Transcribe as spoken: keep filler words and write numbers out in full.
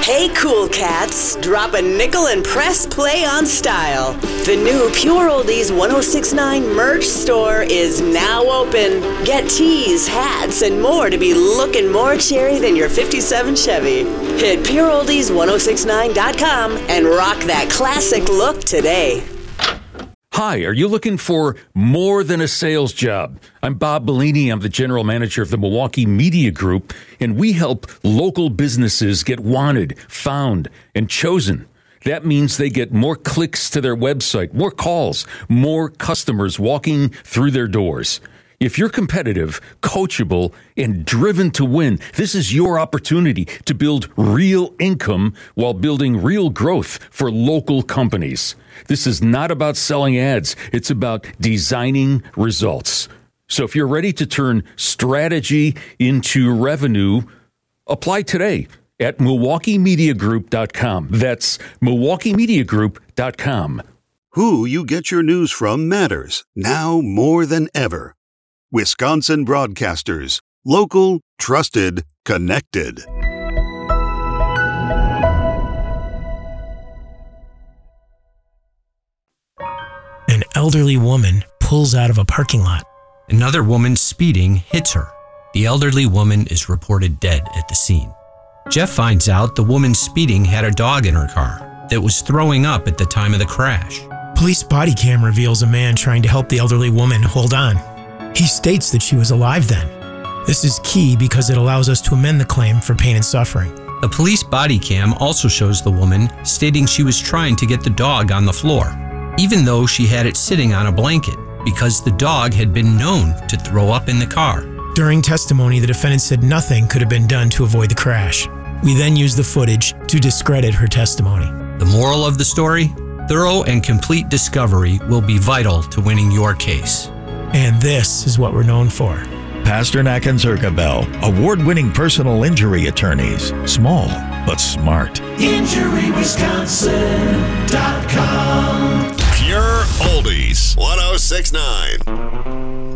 Hey, cool cats, drop a nickel and press play on style. The new Pure Oldies one oh six point nine merch store is now open. Get tees, hats, and more to be looking more cherry than your fifty-seven Chevy. Hit pure oldies ten sixty-nine dot com and rock that classic look today. Hi, are you looking for more than a sales job? I'm Bob Bellini. I'm the general manager of the Milwaukee Media Group, and we help local businesses get wanted, found, and chosen. That means they get more clicks to their website, more calls, more customers walking through their doors. If you're competitive, coachable, and driven to win, this is your opportunity to build real income while building real growth for local companies. This is not about selling ads. It's about designing results. So if you're ready to turn strategy into revenue, apply today at milwaukee media group dot com. That's milwaukee media group dot com. Who you get your news from matters, now more than ever. Wisconsin Broadcasters. Local, trusted, connected. An elderly woman pulls out of a parking lot. Another woman speeding hits her. The elderly woman is reported dead at the scene. Jeff finds out the woman speeding had a dog in her car that was throwing up at the time of the crash. Police body cam reveals a man trying to help the elderly woman hold on. He states that she was alive then. This is key because it allows us to amend the claim for pain and suffering. The police body cam also shows the woman stating she was trying to get the dog on the floor, even though she had it sitting on a blanket, because the dog had been known to throw up in the car. During testimony, the defendant said nothing could have been done to avoid the crash. We then used the footage to discredit her testimony. The moral of the story? Thorough and complete discovery will be vital to winning your case. And this is what we're known for. Pasternak and Zirkabel, award-winning personal injury attorneys. Small, but smart. Injury Wisconsin.